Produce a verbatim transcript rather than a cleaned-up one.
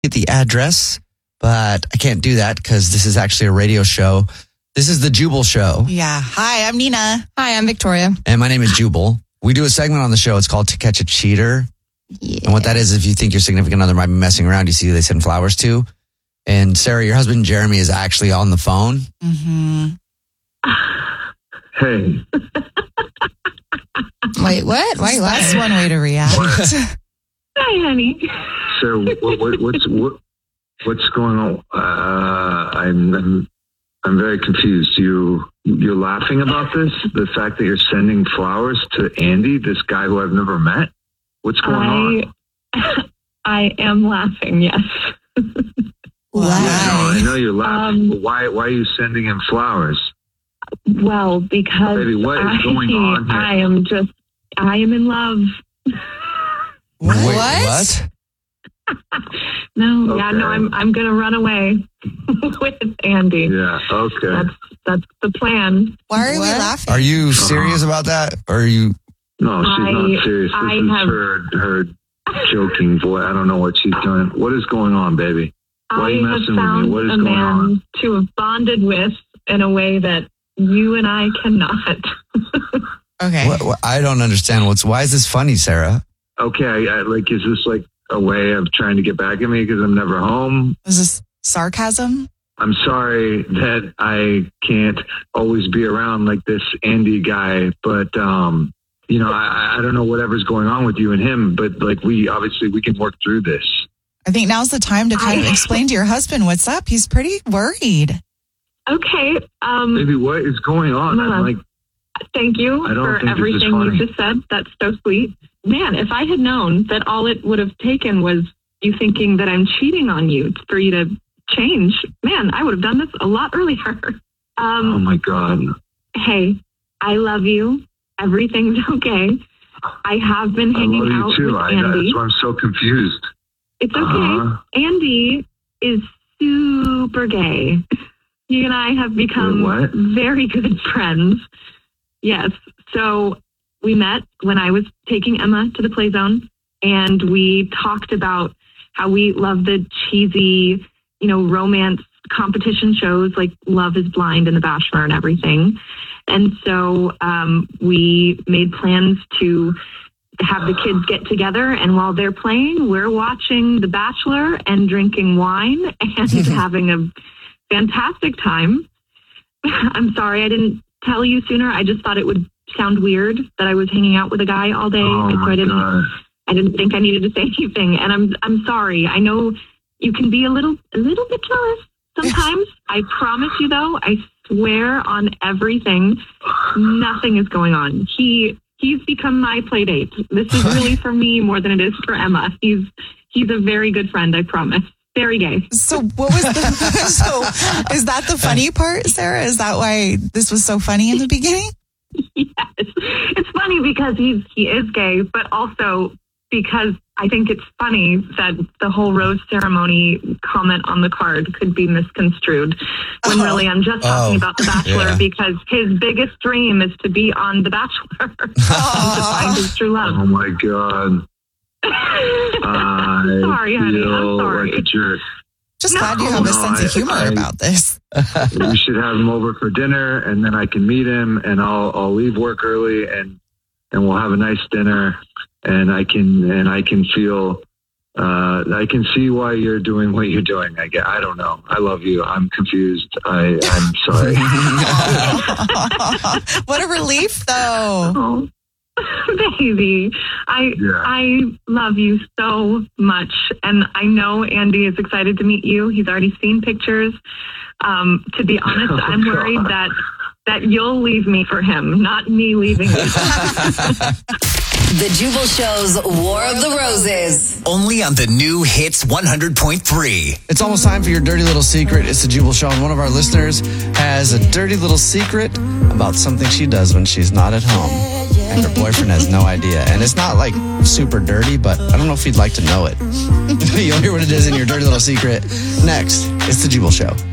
get the address, but I can't do that because this is actually a radio show. This is the Jubal Show. Yeah. Hi, I'm Nina. Hi, I'm Victoria. And my name is Jubal. We do a segment on the show. It's called To Catch a Cheater. Yeah. And what that is, if you think your significant other might be messing around, you see who they send flowers to. And Sarah, your husband Jeremy is actually on the phone. Mm-hmm. Hey. Wait, what? Why are you That's laughing? one way to react. Hi, honey. So what, what, what's what, what's going on? Uh, I'm, I'm I'm very confused. You you're laughing about this? The fact that you're sending flowers to Andy, this guy who I've never met? What's going on? I, I am laughing, yes. Why? Yeah, no, I know you're laughing. Um, but why why are you sending him flowers? Well, because Baby, what is I, going on here? I am just, I am in love. Wait, What? what? No, yeah, Okay. no, I'm I'm gonna run away with Andy. Yeah, okay. That's that's the plan. Why are we What? laughing? Are you serious about that? Or are you... No, she's I- not serious. This I is have- her her joking boy. I don't know what she's doing. What is going on, baby? Why are I you have messing with me? found What is a going man on? to have bonded with in a way that you and I cannot. Okay. What, what, I don't understand. What's Why is this funny, Sarah? Okay, I, I, like, is this like a way of trying to get back at me because I'm never home? Is this sarcasm? I'm sorry that I can't always be around like this Andy guy, but um, you know, I, I don't know whatever's going on with you and him, but like we obviously we can work through this. I think now's the time to kind of I- explain to your husband what's up. He's pretty worried. Okay. Um, Baby, what is going on? Hold I'm on. like, Thank you I don't for think this is everything funny. you just said. That's so sweet. Man, if I had known that all it would have taken was you thinking that I'm cheating on you for you to change, man, I would have done this a lot earlier. oh Um, my God. hey, I love you. Everything's okay. I have been I hanging love out you too. with I, Andy. that's why I'm so confused. It's okay. Uh-huh. Andy is super gay. He and I have become Wait, what? very good friends. Yes. So we met when I was taking Emma to the play zone, and we talked about how we love the cheesy, you know, romance competition shows like Love is Blind and The Bachelor and everything. And so um, we made plans to have the kids get together, and while they're playing, we're watching The Bachelor and drinking wine and having a fantastic time. I'm sorry I didn't tell you sooner. I just thought it would sound weird that I was hanging out with a guy all day. Oh so my I didn't God. I didn't think I needed to say anything. And I'm I'm sorry. I know you can be a little a little bit jealous sometimes. I promise you though, I swear on everything, nothing is going on. He he's become my play date. This is really for me more than it is for Emma. He's he's a very good friend, I promise. Very gay. So what was the, so is that the funny part, Sarah? Is that why this was so funny in the beginning? Yes. It's funny because he's he is gay, but also because I think it's funny that the whole rose ceremony comment on the card could be misconstrued when Oh. really I'm just talking Oh. about The Bachelor Yeah. because his biggest dream is to be on The Bachelor and to find his true love. Oh my God. I Sorry, honey. I'm feel sorry. like a jerk. Just No. glad you have a No, sense I- of humor I- about this. We should have him over for dinner, and then I can meet him, and I'll I'll leave work early, and and we'll have a nice dinner, and I can and I can feel. Uh, I can see why you're doing what you're doing. I get. I don't know. I love you. I'm confused. I, I'm sorry. What a relief, though. Oh, baby, I Yeah. I love you so much, and I know Andy is excited to meet you. He's already seen pictures. Um, to be honest, Oh, I'm God. worried that that you'll leave me for him, not me leaving you. The Jubal Show's War of the Roses. Only on the new Hits one hundred point three. It's almost time for your dirty little secret. It's the Jubal Show, and one of our listeners has a dirty little secret about something she does when she's not at home. And her boyfriend has no idea. And it's not like super dirty, but I don't know if he'd like to know it. You'll hear what it is in your dirty little secret next. It's the Jubal Show.